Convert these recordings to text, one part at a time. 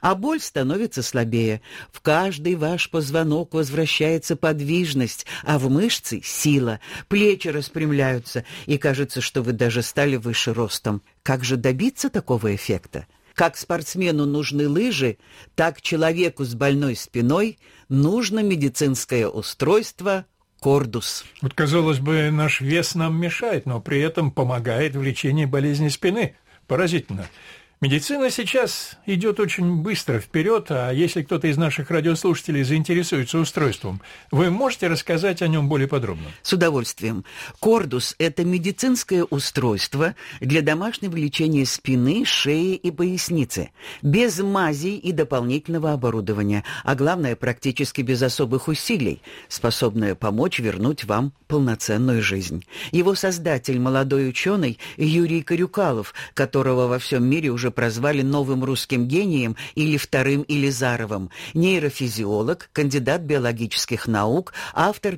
а боль становится слабее. В каждый ваш позвонок возвращается подвижность, а в мышцы – сила. Плечи распрямляются, и кажется, что вы даже стали выше ростом. Как же добиться такого эффекта? Как спортсмену нужны лыжи, так человеку с больной спиной нужно медицинское устройство Кордус. Вот, казалось бы, наш вес нам мешает, но при этом помогает в лечении болезни спины. Поразительно. Медицина сейчас идет очень быстро вперед, а если кто-то из наших радиослушателей заинтересуется устройством, вы можете рассказать о нем более подробно? С удовольствием. Кордус – это медицинское устройство для домашнего лечения спины, шеи и поясницы, без мазей и дополнительного оборудования, а главное, практически без особых усилий, способное помочь вернуть вам полноценную жизнь. Его создатель – молодой ученый Юрий Карюкалов, которого во всем мире уже прозвали новым русским гением или вторым Елизаровым, нейрофизиолог, кандидат биологических наук, автор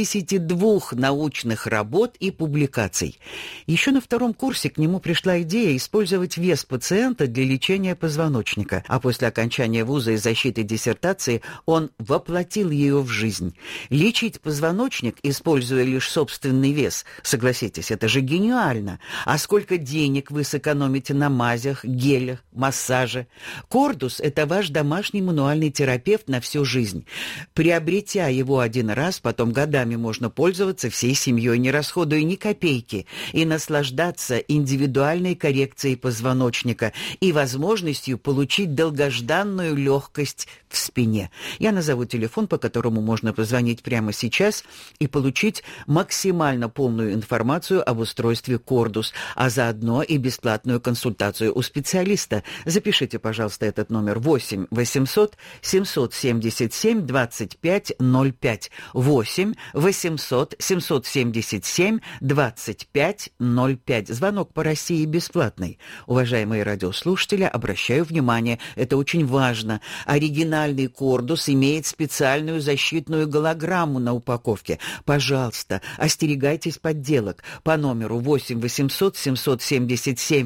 52 научных работ и публикаций. Еще на 2 курсе к нему пришла идея использовать вес пациента для лечения позвоночника, а после окончания вуза и защиты диссертации он воплотил ее в жизнь. Лечить позвоночник, используя лишь собственный вес, согласитесь, это же гениально. А сколько денег вы сэкономите на мазях, гелях, массаже? Кордус – это ваш домашний мануальный терапевт на всю жизнь. Приобретя его один раз, потом годами можно пользоваться всей семьей, не расходуя ни копейки, и наслаждаться индивидуальной коррекцией позвоночника и возможностью получить долгожданную легкость в спине. Я назову телефон, по которому можно позвонить прямо сейчас и получить максимально полную информацию об устройстве Кордус, а заодно и бесплатную консультацию у специалиста. Запишите, пожалуйста, этот номер: 8 800 777 2505. 8 800 777 2505. Звонок по России бесплатный. Уважаемые радиослушатели, обращаю внимание, это очень важно. Оригинальный Кордус имеет специальную защитную голограмму на упаковке. Пожалуйста, остерегайтесь подделок. По номеру 8 800 777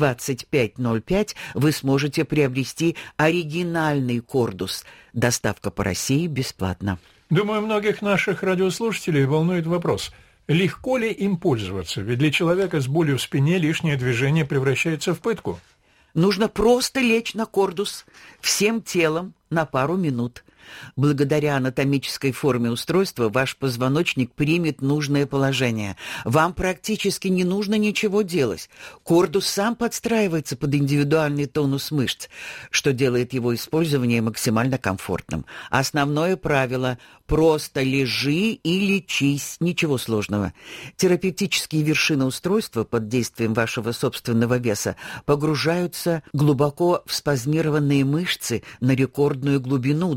2505 вы сможете приобрести оригинальный Кордус. Доставка по России бесплатна. Думаю, многих наших радиослушателей волнует вопрос: легко ли им пользоваться? Ведь для человека с болью в спине лишнее движение превращается в пытку. Нужно просто лечь на Кордус всем телом на пару минут. Благодаря анатомической форме устройства ваш позвоночник примет нужное положение. Вам практически не нужно ничего делать. Кордус сам подстраивается под индивидуальный тонус мышц, что делает его использование максимально комфортным. Основное правило – просто лежи и лечись, ничего сложного. Терапевтические вершины устройства под действием вашего собственного веса погружаются глубоко в спазмированные мышцы на рекордную глубину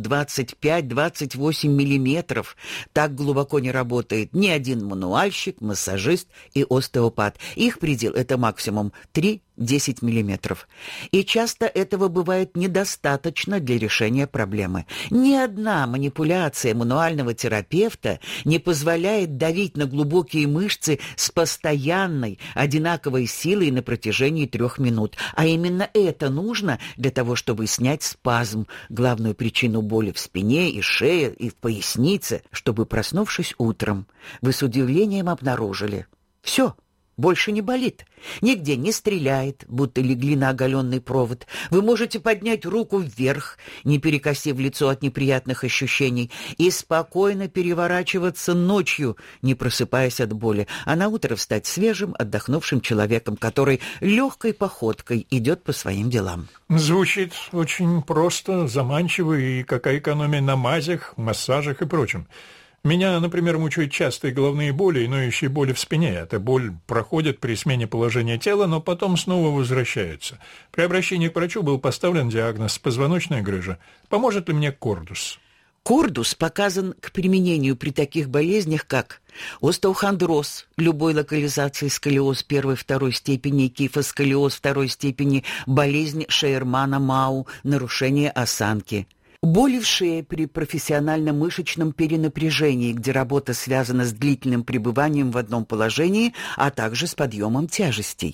25-28 миллиметров. Так глубоко не работает ни один мануальщик, массажист и остеопат. Их предел – это максимум 3-10 миллиметров. И часто этого бывает недостаточно для решения проблемы. Ни одна манипуляция мануального терапевта не позволяет давить на глубокие мышцы с постоянной, одинаковой силой на протяжении 3 минут. А именно это нужно для того, чтобы снять спазм, главную причину боли в спине и шее, и в пояснице, чтобы, проснувшись утром, вы с удивлением обнаружили: все, больше не болит, нигде не стреляет, будто легли на оголенный провод. Вы можете поднять руку вверх, не перекосив лицо от неприятных ощущений, и спокойно переворачиваться ночью, не просыпаясь от боли, а на утро встать свежим, отдохнувшим человеком, который легкой походкой идет по своим делам. Звучит очень просто, заманчиво, и какая экономия на мазях, массажах и прочем. Меня, например, мучают частые головные боли и ноющие боли в спине. Эта боль проходит при смене положения тела, но потом снова возвращается. При обращении к врачу был поставлен диагноз позвоночная грыжа. Поможет ли мне Кордус? Кордус показан к применению при таких болезнях, как остеохондроз любой локализации, сколиоз 1-2 степени, кифосколиоз 2 степени, болезнь Шейермана-Мау, нарушение осанки. Боли в шее при профессиональном мышечном перенапряжении, где работа связана с длительным пребыванием в одном положении, а также с подъемом тяжестей.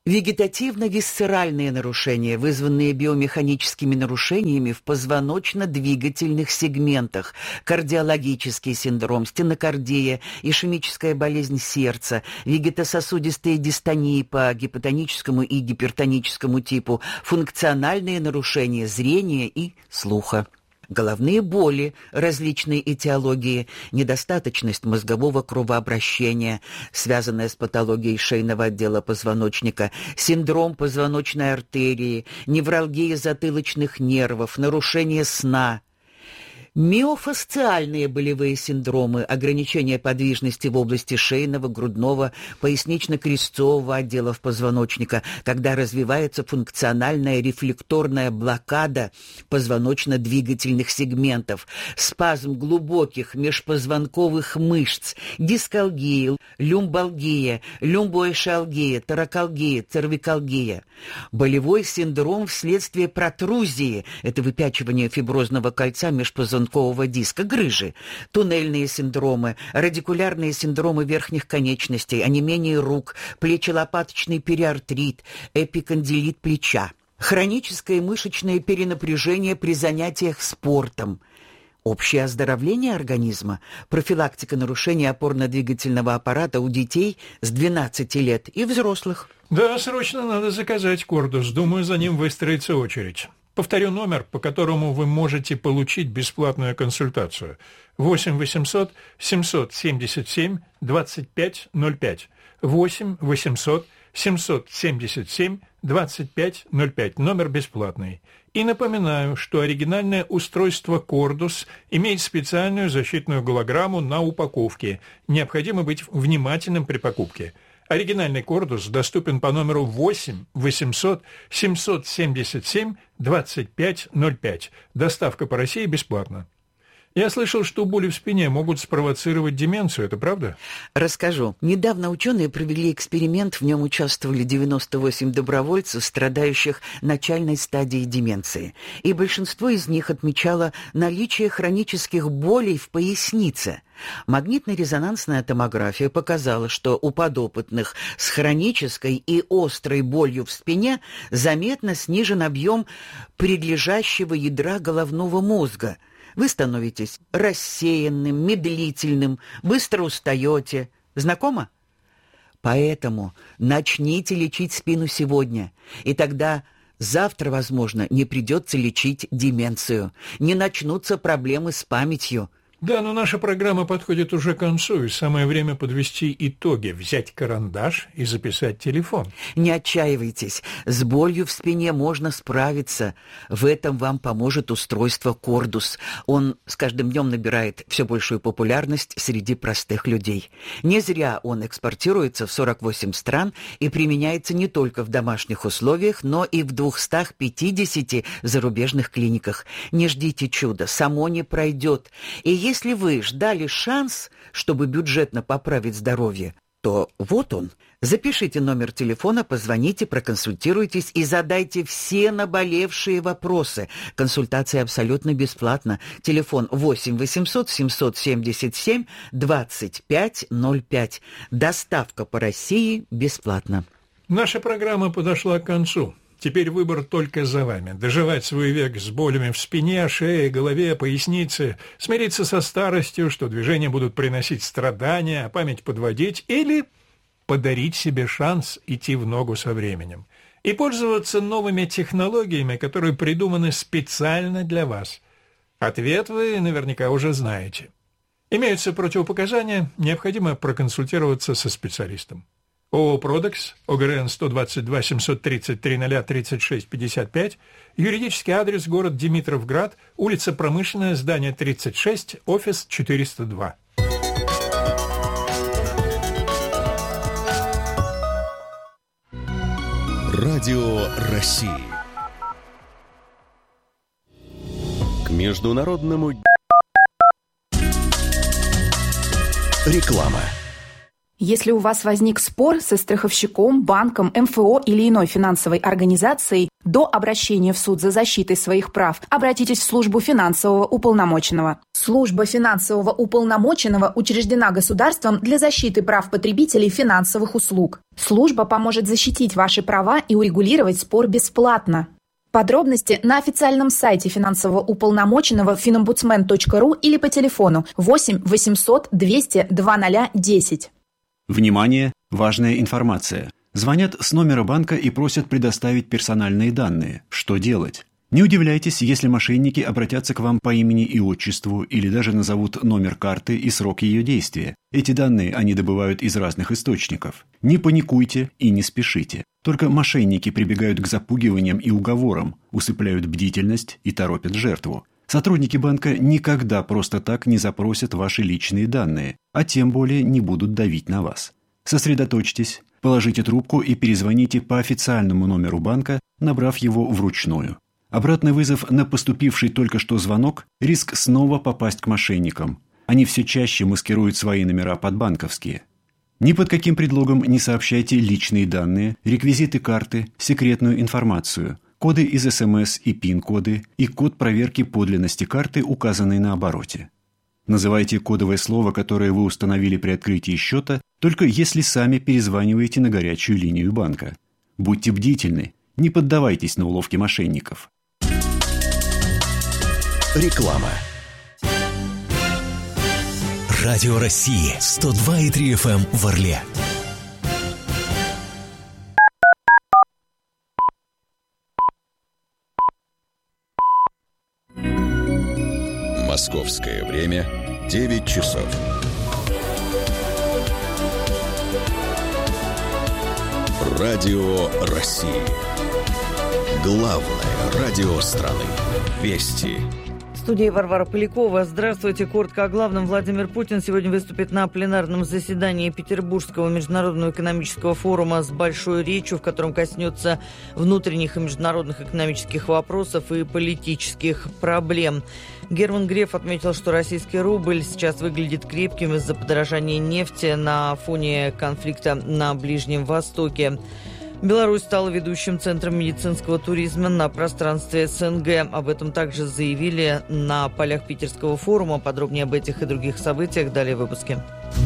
Вегетативно-висцеральные нарушения, вызванные биомеханическими нарушениями в позвоночно-двигательных сегментах, кардиологический синдром, стенокардия, ишемическая болезнь сердца, вегетососудистые дистонии по гипотоническому и гипертоническому типу, функциональные нарушения зрения и слуха. Головные боли различной этиологии, недостаточность мозгового кровообращения, связанная с патологией шейного отдела позвоночника, синдром позвоночной артерии, невралгия затылочных нервов, нарушение сна. Миофасциальные болевые синдромы, ограничение подвижности в области шейного, грудного, пояснично-крестцового отделов позвоночника, когда развивается функциональная рефлекторная блокада позвоночно-двигательных сегментов, спазм глубоких межпозвонковых мышц, дискалгия, люмбалгия, люмбоэшалгия, торакалгия, цервикалгия. Болевой синдром вследствие протрузии, это выпячивание фиброзного кольца межпозвонкового диска, грыжи, туннельные синдромы, радикулярные синдромы верхних конечностей, онемение рук, плечелопаточный периартрит, эпикондилит плеча, хроническое мышечное перенапряжение при занятиях спортом, общее оздоровление организма, профилактика нарушений опорно-двигательного аппарата у детей с 12 лет и взрослых. Да, срочно надо заказать Кордус. Думаю, за ним выстроится очередь. Повторю номер, по которому вы можете получить бесплатную консультацию. 8 800 777 2505. 8 800 777 2505. Номер бесплатный. И напоминаю, что оригинальное устройство Кордус имеет специальную защитную голограмму на упаковке. Необходимо быть внимательным при покупке. Оригинальный Кордус доступен по номеру 8 800 777 2505. Доставка по России бесплатна. Я слышал, что боли в спине могут спровоцировать деменцию, это правда? Расскажу. Недавно ученые провели эксперимент, в нем участвовали 98 добровольцев, страдающих начальной стадией деменции. И большинство из них отмечало наличие хронических болей в пояснице. Магнитно-резонансная томография показала, что у подопытных с хронической и острой болью в спине заметно снижен объем прилежащего ядра головного мозга. Вы становитесь рассеянным, медлительным, быстро устаете. Знакомо? Поэтому начните лечить спину сегодня, и тогда завтра, возможно, не придется лечить деменцию, не начнутся проблемы с памятью. Да, но наша программа подходит уже к концу, и самое время подвести итоги, взять карандаш и записать телефон. Не отчаивайтесь, с болью в спине можно справиться. В этом вам поможет устройство Кордус. Он с каждым днем набирает все большую популярность среди простых людей. Не зря он экспортируется в 48 стран и применяется не только в домашних условиях, но и в 250 зарубежных клиниках. Не ждите чуда, само не пройдет. И если вы ждали шанс, чтобы бюджетно поправить здоровье, то вот он. Запишите номер телефона, позвоните, проконсультируйтесь и задайте все наболевшие вопросы. Консультация абсолютно бесплатна. Телефон 8 800 777 2505. Доставка по России бесплатна. Наша программа подошла к концу. Теперь выбор только за вами. Доживать свой век с болями в спине, шее, голове, пояснице, смириться со старостью, что движения будут приносить страдания, а память подводить, или подарить себе шанс идти в ногу со временем и пользоваться новыми технологиями, которые придуманы специально для вас. Ответ вы наверняка уже знаете. Имеются противопоказания, необходимо проконсультироваться со специалистом. ООО «Продекс», ОГРН 122 733 036 55, юридический адрес город Димитровград, улица Промышленная, здание 36, офис 402. Радио России. К международному... Реклама. Если у вас возник спор со страховщиком, банком, МФО или иной финансовой организацией, до обращения в суд за защитой своих прав обратитесь в службу финансового уполномоченного. Служба финансового уполномоченного учреждена государством для защиты прав потребителей финансовых услуг. Служба поможет защитить ваши права и урегулировать спор бесплатно. Подробности на официальном сайте финансового уполномоченного finombudsman.ru или по телефону 8 800 200 2010. Внимание! Важная информация. Звонят с номера банка и просят предоставить персональные данные. Что делать? Не удивляйтесь, если мошенники обратятся к вам по имени и отчеству или даже назовут номер карты и срок ее действия. Эти данные они добывают из разных источников. Не паникуйте и не спешите. Только мошенники прибегают к запугиваниям и уговорам, усыпляют бдительность и торопят жертву. Сотрудники банка никогда просто так не запросят ваши личные данные, а тем более не будут давить на вас. Сосредоточьтесь, положите трубку и перезвоните по официальному номеру банка, набрав его вручную. Обратный вызов на поступивший только что звонок – риск снова попасть к мошенникам. Они все чаще маскируют свои номера под банковские. Ни под каким предлогом не сообщайте личные данные, реквизиты карты, секретную информацию – коды из СМС и ПИН-коды и код проверки подлинности карты, указанный на обороте. Называйте кодовое слово, которое вы установили при открытии счета, только если сами перезваниваете на горячую линию банка. Будьте бдительны, не поддавайтесь на уловки мошенников. Реклама. Радио России 102,3 FM в Орле. Московское время 9 часов. Радио России. Главное радио страны. Вести. В студии Варвара Полякова. Здравствуйте. Коротко о главном. Владимир Путин сегодня выступит на пленарном заседании Петербургского международного экономического форума с большой речью, в котором коснется внутренних и международных экономических вопросов и политических проблем. Герман Греф отметил, что российский рубль сейчас выглядит крепким из-за подорожания нефти на фоне конфликта на Ближнем Востоке. Беларусь стала ведущим центром медицинского туризма на пространстве СНГ. Об этом также заявили на полях Питерского форума. Подробнее об этих и других событиях далее в выпуске.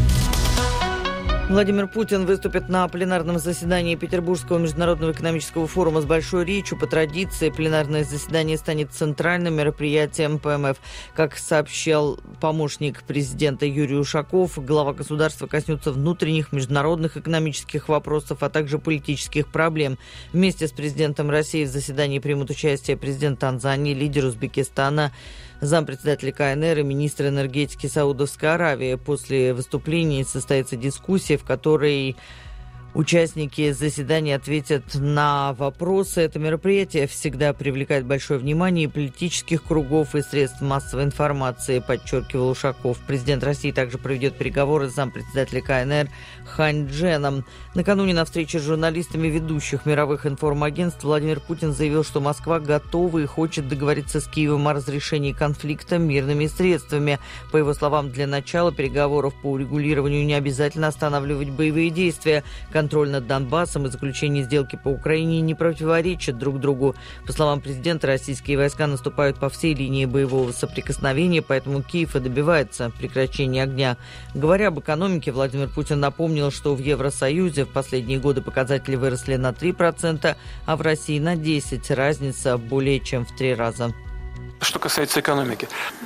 Владимир Путин выступит на пленарном заседании Петербургского международного экономического форума с большой речью. По традиции, пленарное заседание станет центральным мероприятием ПМФ. Как сообщал помощник президента Юрий Ушаков, глава государства коснется внутренних международных экономических вопросов, а также политических проблем. Вместе с президентом России в заседании примут участие президент Танзании, лидер Узбекистана, зампредседателя КНР и министр энергетики Саудовской Аравии. После выступлений состоится дискуссия, в которой участники заседания ответят на вопросы. Это мероприятие всегда привлекает большое внимание и политических кругов, и средств массовой информации, подчеркивал Ушаков. Президент России также проведет переговоры с зампредседателя КНР Хань Дженом. Накануне на встрече с журналистами ведущих мировых информагентств Владимир Путин заявил, что Москва готова и хочет договориться с Киевом о разрешении конфликта мирными средствами. По его словам, для начала переговоров по урегулированию не обязательно останавливать боевые действия. Контроль над Донбассом и заключение сделки по Украине не противоречат друг другу. По словам президента, российские войска наступают по всей линии боевого соприкосновения, поэтому Киев и добивается прекращения огня. Говоря об экономике, Владимир Путин напомнил, что в Евросоюзе в последние годы показатели выросли на 3%, а в России на 10%. Разница более чем в 3 раза. Что касается экономики,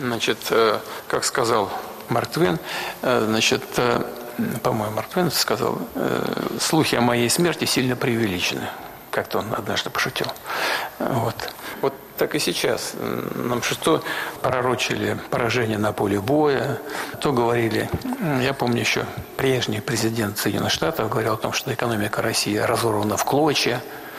как сказал Марк Твен, по-моему, Марк Твен сказал, слухи о моей смерти сильно преувеличены. Как-то он однажды пошутил. Вот так и сейчас. Нам что пророчили поражение на поле боя, то говорили, я помню еще прежний президент Соединенных Штатов говорил о том, что экономика России разорвана в клочья.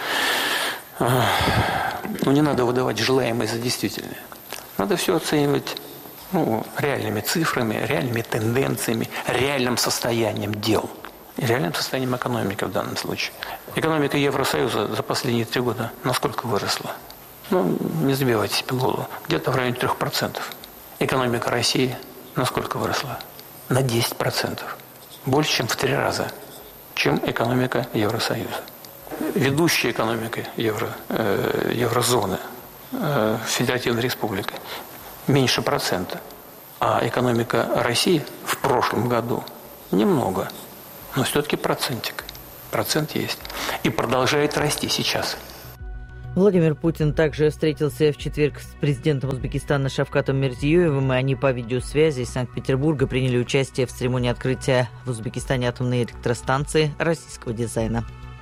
Не надо выдавать желаемое за действительное. Надо все оценивать реальными цифрами, реальными тенденциями, реальным состоянием дел. И реальным состоянием экономики в данном случае. Экономика Евросоюза за последние 3 года насколько выросла? Не забивайте себе голову. Где-то в районе 3%. Экономика России насколько выросла? На 10%. больше, чем в 3 раза, чем экономика Евросоюза. Ведущая экономика еврозоны, Федеративной Республики, меньше процента. А экономика России в прошлом году немного, но все-таки процентик. Процент есть. И продолжает расти сейчас. Владимир Путин также встретился в четверг с президентом Узбекистана Шавкатом Мирзиёевым, и они по видеосвязи из Санкт-Петербурга приняли участие в церемонии открытия в Узбекистане атомной электростанции российского дизайна.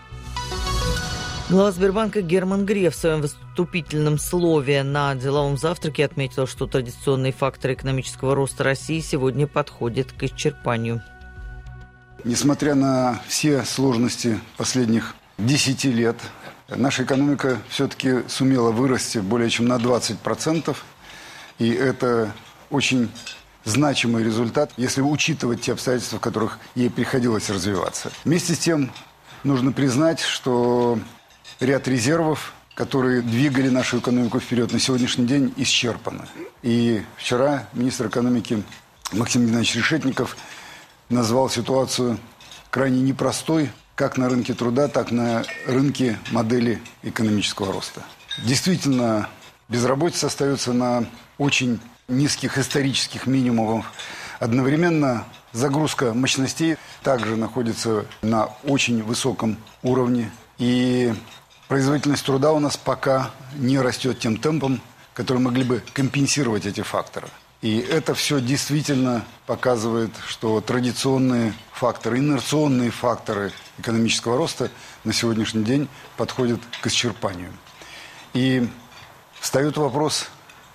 Глава Сбербанка Герман Греф в своем выступительном слове на деловом завтраке отметил, что традиционные факторы экономического роста России сегодня подходят к исчерпанию. Несмотря на все сложности последних 10 лет, наша экономика все-таки сумела вырасти более чем на 20%. И это очень значимый результат, если учитывать те обстоятельства, в которых ей приходилось развиваться. Вместе с тем нужно признать, что ряд резервов, которые двигали нашу экономику вперед, на сегодняшний день исчерпаны. И вчера министр экономики Максим Геннадьевич Решетников назвал ситуацию крайне непростой, как на рынке труда, так и на рынке модели экономического роста. Действительно, безработица остается на очень низких исторических минимумах. Одновременно загрузка мощностей также находится на очень высоком уровне. И производительность труда у нас пока не растет тем темпом, который могли бы компенсировать эти факторы. И это все действительно показывает, что традиционные факторы, инерционные факторы экономического роста на сегодняшний день подходят к исчерпанию. И встает вопрос,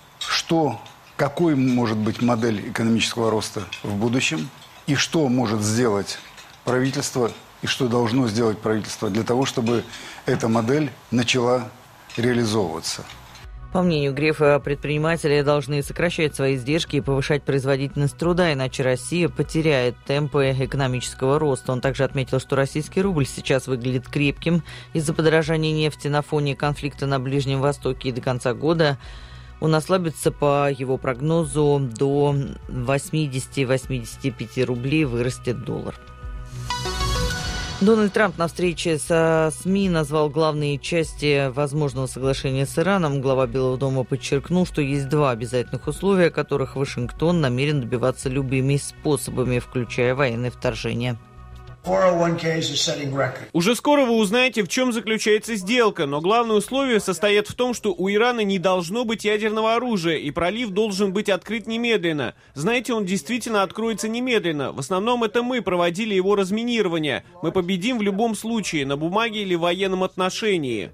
какой может быть модель экономического роста в будущем, и что может сделать правительство, и что должно сделать правительство для того, чтобы эта модель начала реализовываться. По мнению Грефа, предприниматели должны сокращать свои издержки и повышать производительность труда, иначе Россия потеряет темпы экономического роста. Он также отметил, что российский рубль сейчас выглядит крепким из-за подорожания нефти на фоне конфликта на Ближнем Востоке, и до конца года он ослабится, по его прогнозу, до 80-85 рублей вырастет доллар. Дональд Трамп на встрече со СМИ назвал главные части возможного соглашения с Ираном. Глава Белого дома подчеркнул, что есть 2 обязательных условия, которых Вашингтон намерен добиваться любыми способами, включая военное вторжение. Уже скоро вы узнаете, в чем заключается сделка, но главное условие состоит в том, что у Ирана не должно быть ядерного оружия, и пролив должен быть открыт немедленно. Знаете, он действительно откроется немедленно. В основном это мы проводили его разминирование. Мы победим в любом случае, на бумаге или в военном отношении.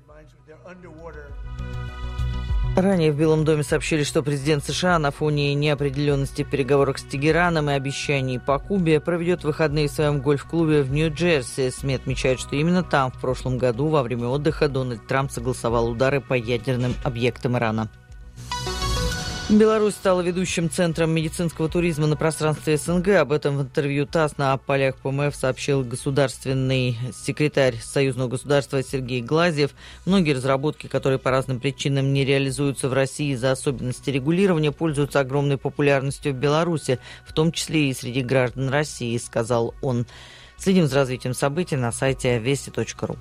Ранее в Белом доме сообщили, что президент США на фоне неопределенности в переговорах с Тегераном и обещаний по Кубе проведет выходные в своем гольф-клубе в Нью-Джерси. СМИ отмечают, что именно там в прошлом году во время отдыха Дональд Трамп согласовал удары по ядерным объектам Ирана. Беларусь стала ведущим центром медицинского туризма на пространстве СНГ. Об этом в интервью ТАСС на полях ПМФ сообщил государственный секретарь Союзного государства Сергей Глазьев. Многие разработки, которые по разным причинам не реализуются в России из-за особенностей регулирования, пользуются огромной популярностью в Беларуси, в том числе и среди граждан России, сказал он. Следим за развитием событий на сайте вести.ру.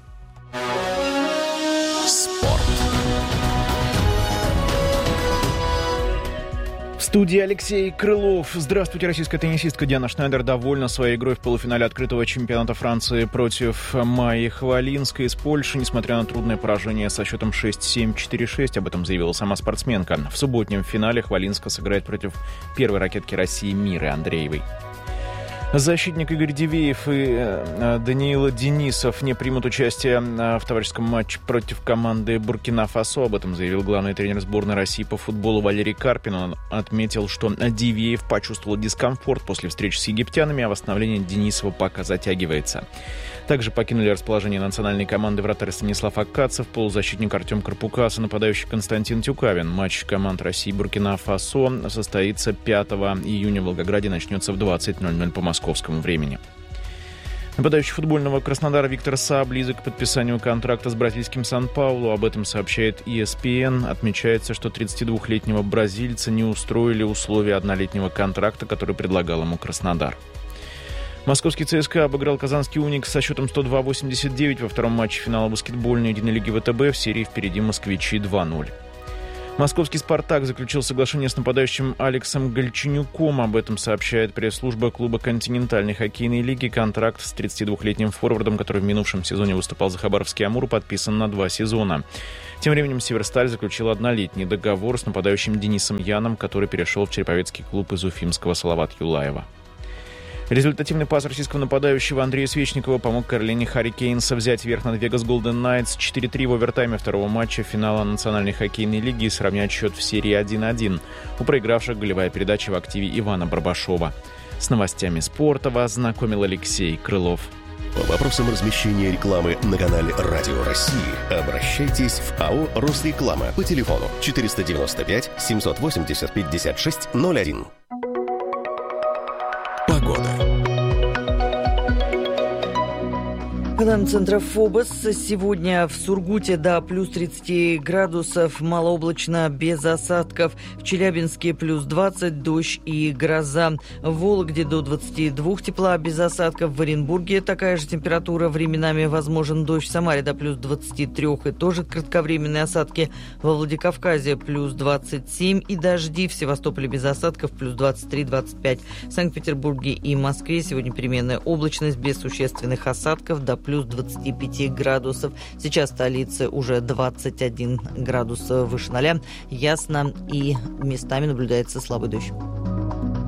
В студии Алексей Крылов. Здравствуйте. Российская теннисистка Диана Шнайдер довольна своей игрой в полуфинале открытого чемпионата Франции против Майи Хвалинской из Польши, несмотря на трудное поражение со счетом 6-7, 4-6. Об этом заявила сама спортсменка. В субботнем финале Хвалинска сыграет против первой ракетки России Миры Андреевой. Защитник Игорь Дивеев и Даниил Денисов не примут участие в товарищеском матче против команды Буркина-Фасо. Об этом заявил главный тренер сборной России по футболу Валерий Карпин. Он отметил, что Дивеев почувствовал дискомфорт после встречи с египтянами, а восстановление Денисова пока затягивается. Также покинули расположение национальной команды вратарь Станислав Аккацев, полузащитник Артем Карпукас и нападающий Константин Тюкавин. Матч команд России и Буркина-Фасо состоится 5 июня в Волгограде, начнется в 20:00 по московскому времени. Нападающий футбольного Краснодара Виктор Са близок к подписанию контракта с бразильским Сан-Паулу. Об этом сообщает ESPN. Отмечается, что 32-летнего бразильца не устроили условия однолетнего контракта, который предлагал ему Краснодар. Московский ЦСКА обыграл казанский «Уникс» со счетом 102-89 во втором матче финала баскетбольной единой лиги ВТБ. В серии впереди москвичи 2-0. Московский «Спартак» заключил соглашение с нападающим Алексом Гальченюком. Об этом сообщает пресс-служба клуба континентальной хоккейной лиги. Контракт с 32-летним форвардом, который в минувшем сезоне выступал за Хабаровский «Амур», подписан на 2 сезона. Тем временем «Северсталь» заключил однолетний договор с нападающим Денисом Яном, который перешел в череповецкий клуб из уфимского Салават Юлаева. Результативный пас российского нападающего Андрея Свечникова помог Каролине Харрикейнс взять верх над Вегас Голден Найтс 4-3 в овертайме второго матча финала Национальной хоккейной лиги и сравнять счет в серии 1-1. У проигравших голевая передача в активе Ивана Барбашова. С новостями спорта вас знакомил Алексей Крылов. По вопросам размещения рекламы на канале «Радио России» обращайтесь в АО «Росреклама» по телефону 495 780 56 01. Погода. По данным центра ФОБОС, сегодня в Сургуте до плюс 30 градусов, малооблачно, без осадков. В Челябинске плюс 20, дождь и гроза. В Вологде до 22 тепла, без осадков. В Оренбурге такая же температура, временами возможен дождь. В Самаре до плюс 23 и тоже кратковременные осадки. Во Владикавказе плюс 27 и дожди. В Севастополе без осадков плюс 23-25. В Санкт-Петербурге и Москве сегодня переменная облачность, без существенных осадков, до плюс 25 градусов. Сейчас в столице уже 21 градус выше 0. Ясно, и местами наблюдается слабый дождь.